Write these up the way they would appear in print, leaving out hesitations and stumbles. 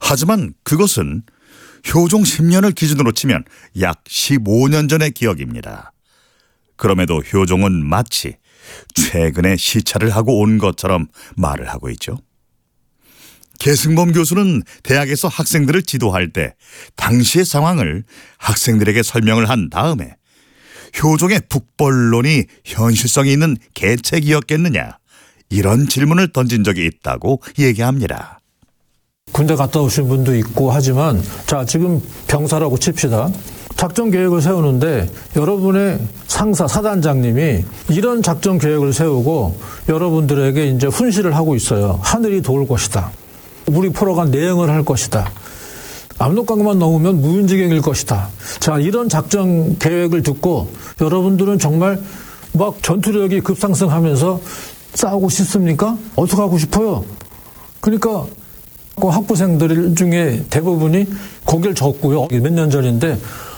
하지만 그것은 효종 10년을 기준으로 치면 약 15년 전의 기억입니다. 그럼에도 효종은 마치 최근에 시찰을 하고 온 것처럼 말을 하고 있죠. 계승범 교수는 대학에서 학생들을 지도할 때 당시의 상황을 학생들에게 설명을 한 다음에 효종의 북벌론이 현실성이 있는 계책이었겠느냐, 이런 질문을 던진 적이 있다고 얘기합니다. 군대 갔다 오신 분도 있고 하지만, 자, 지금 병사라고 칩시다. 작전 계획을 세우는데 여러분의 상사, 사단장님이 이런 작전 계획을 세우고 여러분들에게 이제 훈시를 하고 있어요. 하늘이 도울 것이다. 우리 포로가 내응을 할 것이다. 압록강만 넘으면 무인지경일 것이다. 자, 이런 작전 계획을 듣고 여러분들은 정말 막 전투력이 급상승하면서 싸우고 싶습니까? 어떻게 하고 싶어요? 그러니까 학부생들 중에 대부분이 고개를 젓고요. 몇 년 전인데.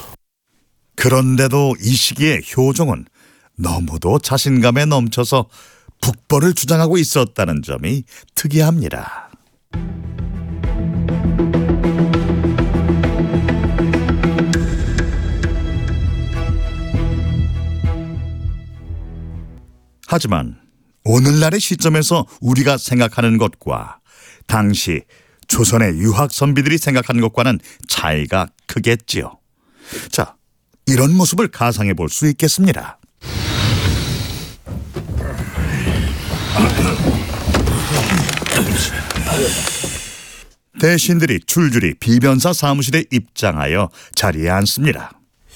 그런데도 이 시기에 효종은 너무도 자신감에 넘쳐서 북벌을 주장하고 있었다는 점이 특이합니다. 하지만 오늘날의 시점에서 우리가 생각하는 것과 당시 조선의 유학 선비들이 생각하는 것과는 차이가 크겠지요. 자, 이런 모습을 가상해 볼 수 있겠습니다. 대신들이 줄줄이 비변사 사무실에 입장하여 자리에 앉습니다.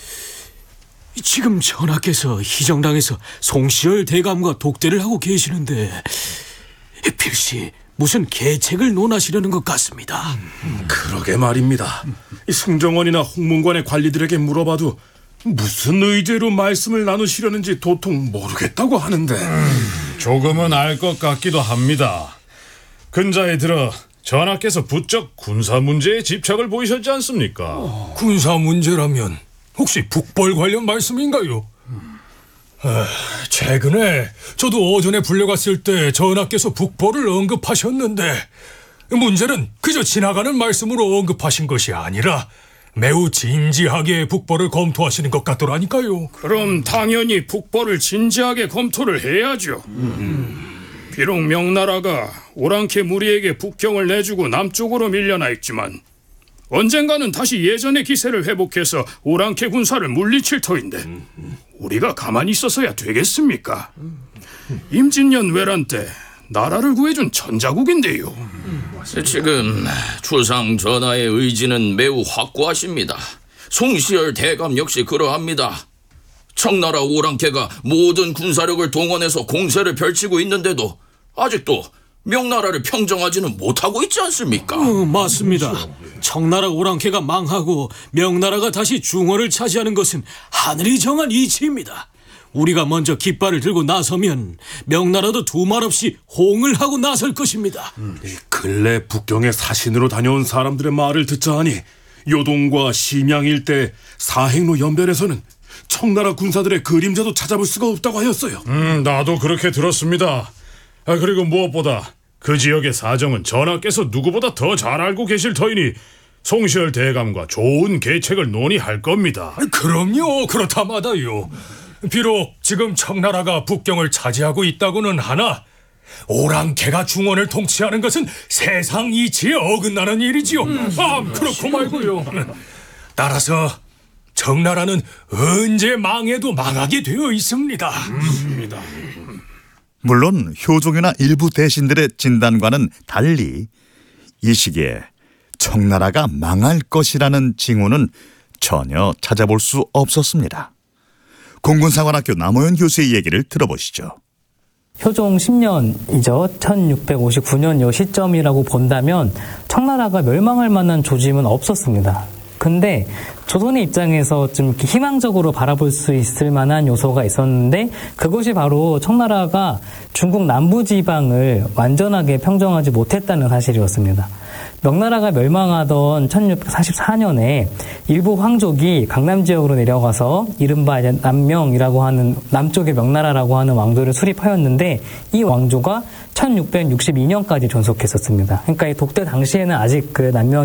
지금 전하께서 희정당에서 송시열 대감과 독대를 하고 계시는데 필시 무슨 계책을 논하시려는 것 같습니다. 그러게 말입니다. 승정원이나 홍문관의 관리들에게 물어봐도 무슨 의제로 말씀을 나누시려는지 도통 모르겠다고 하는데. 조금은 알 것 같기도 합니다. 근자에 들어 전하께서 부쩍 군사 문제에 집착을 보이셨지 않습니까? 군사 문제라면 혹시 북벌 관련 말씀인가요? 최근에 저도 오전에 불려갔을 때 전하께서 북벌을 언급하셨는데 문제는 그저 지나가는 말씀으로 언급하신 것이 아니라 매우 진지하게 북벌을 검토하시는 것 같더라니까요. 그럼 당연히 북벌을 진지하게 검토를 해야죠. 비록 명나라가 오랑캐 무리에게 북경을 내주고 남쪽으로 밀려나 있지만 언젠가는 다시 예전의 기세를 회복해서 오랑캐 군사를 물리칠 터인데 우리가 가만히 있어서야 되겠습니까? 임진년 외란 때 나라를 구해준 전자국인데요. 지금 주상 전하의 의지는 매우 확고하십니다. 송시열 대감 역시 그러합니다. 청나라 오랑캐가 모든 군사력을 동원해서 공세를 펼치고 있는데도 아직도 명나라를 평정하지는 못하고 있지 않습니까? 맞습니다. 청나라 오랑캐가 망하고 명나라가 다시 중원을 차지하는 것은 하늘이 정한 이치입니다. 우리가 먼저 깃발을 들고 나서면 명나라도 두말 없이 호응을 하고 나설 것입니다. 근래 북경에 사신으로 다녀온 사람들의 말을 듣자 하니 요동과 심양 일대 사행로 연변에서는 청나라 군사들의 그림자도 찾아볼 수가 없다고 하였어요. 나도 그렇게 들었습니다. 그리고 무엇보다 그 지역의 사정은 전하께서 누구보다 더 잘 알고 계실 터이니 송시열 대감과 좋은 계책을 논의할 겁니다. 그럼요, 그렇다마다요. 비록 지금 청나라가 북경을 차지하고 있다고는 하나 오랑캐가 중원을 통치하는 것은 세상 이치에 어긋나는 일이지요. 그렇고 말고요. 따라서 청나라는 언제 망해도 망하게 되어 있습니다. 물론 효종이나 일부 대신들의 진단과는 달리 이 시기에 청나라가 망할 것이라는 징후는 전혀 찾아볼 수 없었습니다. 공군사관학교 남호연 교수의 얘기를 들어보시죠. 효종 10년이죠. 1659년 요 시점이라고 본다면 청나라가 멸망할 만한 조짐은 없었습니다. 근데 조선의 입장에서 좀 이렇게 희망적으로 바라볼 수 있을 만한 요소가 있었는데 그것이 바로 청나라가 중국 남부지방을 완전하게 평정하지 못했다는 사실이었습니다. 명나라가 멸망하던 1644년에 일부 황족이 강남 지역으로 내려가서 이른바 이제 남명이라고 하는 남쪽의 명나라라고 하는 왕조를 수립하였는데 이 왕조가 1662년까지 존속했었습니다. 그러니까 이 독대 당시에는 아직 그 남명